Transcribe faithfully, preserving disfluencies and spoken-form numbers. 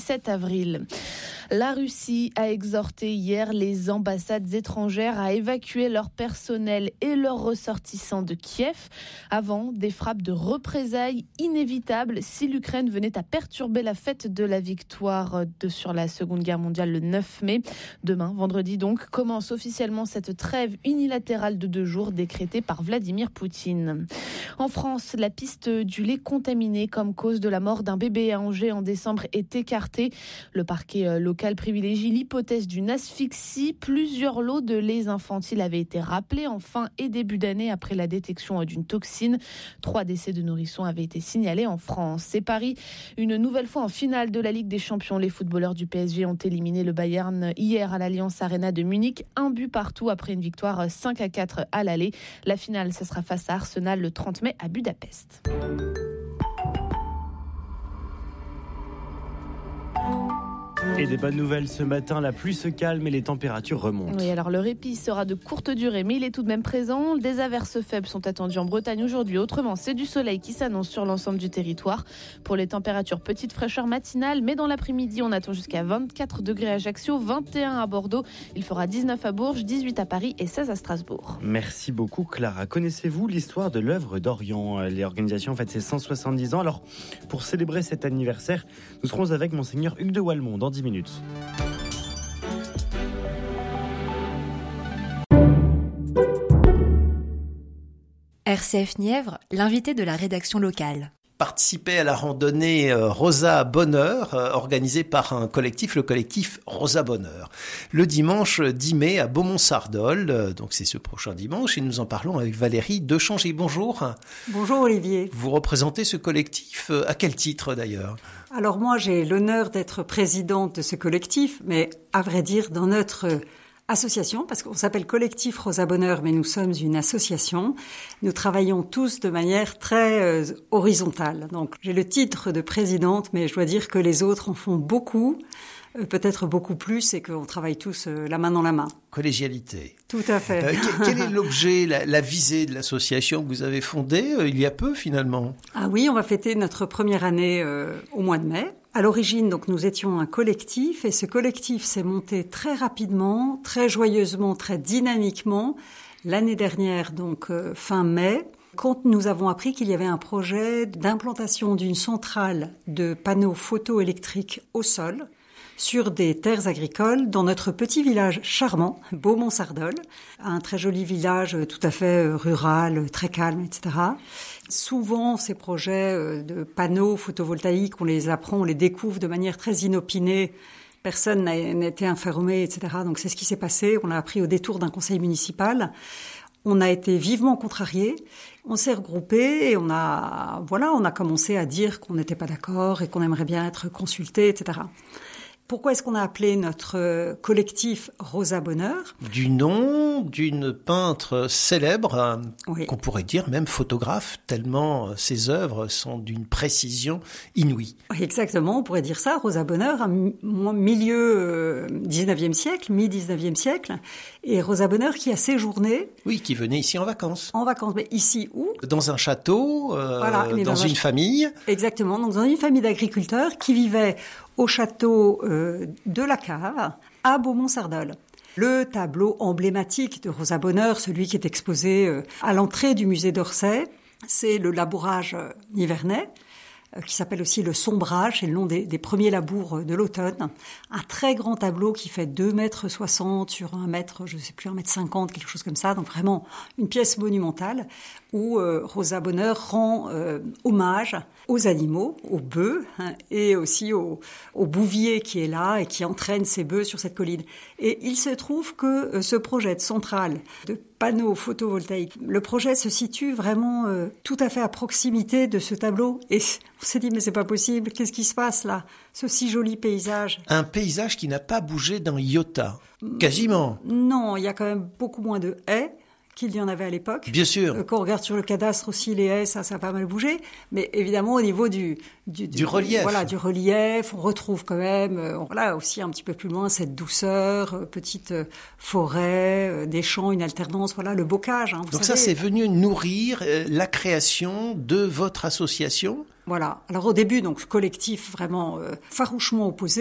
sept avril. La Russie a exhorté hier les ambassades étrangères à évacuer leur personnel et leurs ressortissants de Kiev avant des frappes de représailles inévitables si l'Ukraine venait à perturber la fête de la victoire de, sur la Seconde Guerre mondiale le neuf mai. Demain, vendredi donc, commence officiellement cette trêve unilatérale de deux jours décrétée par Vladimir Poutine. En France, la piste du lait contaminé comme cause de la mort d'un bébé à Angers en décembre est écartée. Le parquet local privilégie l'hypothèse d'une asphyxie. Plusieurs lots de lait infantile avaient été rappelés en fin et début d'année après la détection d'une toxine. Trois décès de nourrissons avaient été signalés en France. C'est Paris, une nouvelle fois en finale de la Ligue des Champions. Les footballeurs du P S G ont éliminé le Bayern hier à l'Allianz Arena de Munich. Un but partout après une victoire cinq à quatre à l'aller. La finale, ce sera face à Arsenal le trente mai à Budapest. Et des bonnes nouvelles ce matin, la pluie se calme et les températures remontent. Oui, alors le répit sera de courte durée, mais il est tout de même présent. Des averses faibles sont attendues en Bretagne aujourd'hui. Autrement, c'est du soleil qui s'annonce sur l'ensemble du territoire. Pour les températures, petite fraîcheur matinale, mais dans l'après-midi, on attend jusqu'à vingt-quatre degrés à Ajaccio, vingt et un à Bordeaux. Il fera dix-neuf à Bourges, dix-huit à Paris et seize à Strasbourg. Merci beaucoup Clara. Connaissez-vous l'histoire de l'œuvre d'Orient ? L'organisation fête ses cent soixante-dix ans. Alors, pour célébrer cet anniversaire, nous serons avec Monseigneur Hugues de Walmont dans dix minutes. R C F Nièvre, l'invité de la rédaction locale. Participait à la randonnée Rosa Bonheur, organisée par un collectif, le collectif Rosa Bonheur. Le dimanche dix mai à Beaumont-Sardol, donc c'est ce prochain dimanche, et nous en parlons avec Valérie Dechanger. Bonjour. Bonjour Olivier. Vous représentez ce collectif, à quel titre d'ailleurs ? Alors moi j'ai l'honneur d'être présidente de ce collectif, mais à vrai dire dans notre association, parce qu'on s'appelle Collectif Rosa Bonheur, mais nous sommes une association. Nous travaillons tous de manière très euh, horizontale. Donc, j'ai le titre de présidente, mais je dois dire que les autres en font beaucoup, euh, peut-être beaucoup plus, et qu'on travaille tous euh, la main dans la main. Collégialité. Tout à fait. Euh, quel est l'objet, la, la visée de l'association que vous avez fondée euh, il y a peu finalement ? Ah oui, on va fêter notre première année euh, au mois de mai. À l'origine, donc, nous étions un collectif et ce collectif s'est monté très rapidement, très joyeusement, très dynamiquement l'année dernière, donc euh, fin mai, quand nous avons appris qu'il y avait un projet d'implantation d'une centrale de panneaux photoélectriques au sol sur des terres agricoles dans notre petit village charmant, Beaumont-Sardol, un très joli village tout à fait rural, très calme, et cetera. Souvent, ces projets de panneaux photovoltaïques, on les apprend, on les découvre de manière très inopinée. Personne n'a été informé, et cetera. Donc c'est ce qui s'est passé. On l'a appris au détour d'un conseil municipal. On a été vivement contrariés. On s'est regroupés et on a, voilà, on a commencé à dire qu'on n'était pas d'accord et qu'on aimerait bien être consultés, et cetera. Pourquoi est-ce qu'on a appelé notre collectif Rosa Bonheur ? Du nom d'une peintre célèbre, oui. Qu'on pourrait dire même photographe, tellement ses œuvres sont d'une précision inouïe. Oui, exactement, on pourrait dire ça. Rosa Bonheur, un milieu dix-neuvième siècle, mi-dix-neuvième siècle, et Rosa Bonheur qui a séjourné. Oui, qui venait ici en vacances. En vacances, mais ici où ? Dans un château, euh, voilà, dans, dans une un... famille. Exactement, donc dans une famille d'agriculteurs qui vivaient au château euh, de la Cave, à Beaumont-Sardol. Le tableau emblématique de Rosa Bonheur, celui qui est exposé euh, à l'entrée du musée d'Orsay, c'est le labourage euh, nivernais, euh, qui s'appelle aussi le sombrage, c'est le nom des, des premiers labours de l'automne. Un très grand tableau qui fait deux mètres soixante sur un mètre, je ne sais plus, un mètre cinquante, quelque chose comme ça, donc vraiment une pièce monumentale, où euh, Rosa Bonheur rend euh, hommage aux animaux, aux bœufs, hein, et aussi au, au bouvier qui est là et qui entraîne ses bœufs sur cette colline. Et il se trouve que euh, ce projet de centrale de panneaux photovoltaïques, le projet se situe vraiment euh, tout à fait à proximité de ce tableau. Et on s'est dit, mais c'est pas possible, qu'est-ce qui se passe là ? Ce si joli paysage. Un paysage qui n'a pas bougé d'un iota, quasiment. Non, il y a quand même beaucoup moins de haies qu'il y en avait à l'époque. Bien sûr. Quand on regarde sur le cadastre aussi, les haies, ça, ça a pas mal bougé. Mais évidemment, au niveau du... Du, du, du relief. Voilà, du relief, on retrouve quand même, euh, voilà, aussi un petit peu plus loin, cette douceur, euh, petite euh, forêt, euh, des champs, une alternance, voilà, le bocage. Hein, vous Donc savez. Ça, c'est venu nourrir euh, la création de votre association ? Voilà. Alors au début, donc collectif vraiment euh, farouchement opposé.